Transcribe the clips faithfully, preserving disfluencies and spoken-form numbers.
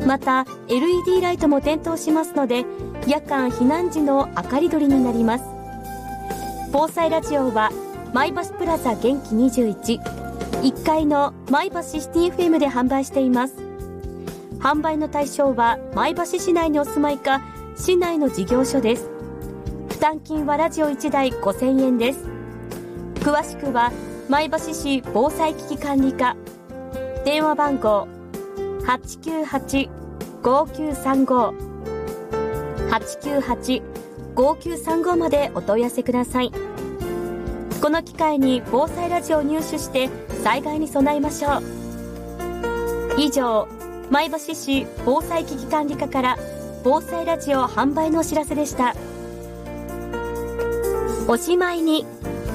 また エルイーディー ライトも点灯しますので、夜間避難時の明かり取りになります。防災ラジオは前橋プラザ元気にじゅういち、いっかいの前橋シティ エフエム で販売しています。販売の対象は前橋市内にお住まいか市内の事業所です。負担金はラジオいちだいごせんえんです。詳しくは前橋市防災危機管理課、電話番号 はちきゅうはち ごきゅうさんご はちきゅうはち ごきゅうさんご までお問い合わせください。この機会に防災ラジオを入手して災害に備えましょう。以上、前橋市防災危機管理課から防災ラジオ販売のお知らせでした。おしまいに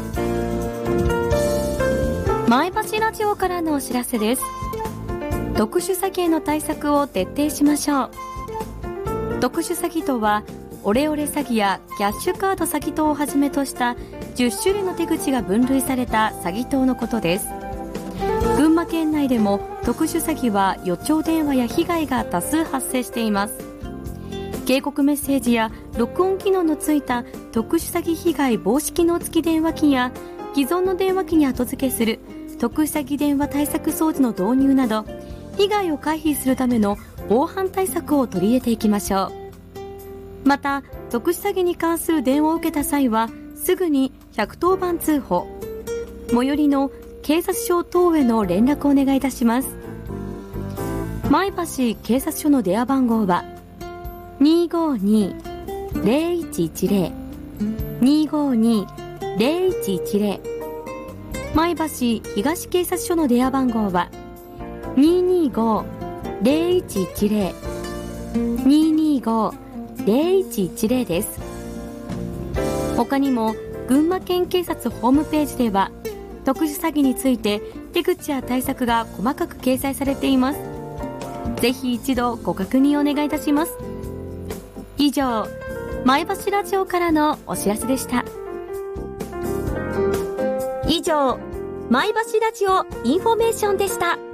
前橋ラジオからのお知らせです。特殊詐欺への対策を徹底しましょう。特殊詐欺とはオレオレ詐欺やキャッシュカード詐欺等をはじめとしたじゅっしゅるいの手口が分類された詐欺等のことです。群馬県内でも特殊詐欺は予兆電話や被害が多数発生しています。警告メッセージや録音機能のついた特殊詐欺被害防止機能付き電話機や既存の電話機に後付けする特殊詐欺電話対策装置の導入など、被害を回避するための防犯対策を取り入れていきましょう。また、特殊詐欺に関する電話を受けた際はすぐにひゃくとおばん通報、最寄りの警察署等への連絡をお願いいたします。前橋警察署の電話番号は にーごーにー ゼロいちいちゼロ にーごーにー ゼロいちいちゼロ、 前橋東警察署の電話番号は にーにーごー ゼロいちいちゼロ にーにーごー ゼロいちいちゼロ です。他にも群馬県警察ホームページでは特殊詐欺について手口や対策が細かく掲載されています。ぜひ一度ご確認お願いいたします。以上、前橋ラジオからのお知らせでした。以上、前橋ラジオインフォメーションでした。